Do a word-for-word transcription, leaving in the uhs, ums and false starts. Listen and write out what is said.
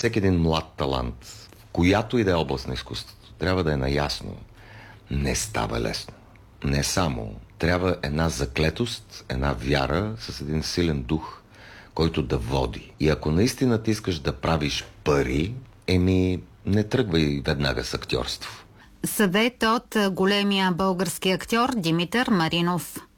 Всеки един млад талант, в която и да е област на изкуството, трябва да е наясно. Не става лесно. Не само. Трябва една заклетост, една вяра с един силен дух, който да води. И ако наистина ти искаш да правиш пари, еми не тръгвай веднага с актьорство. Съвет от големия български актьор Димитър Маринов.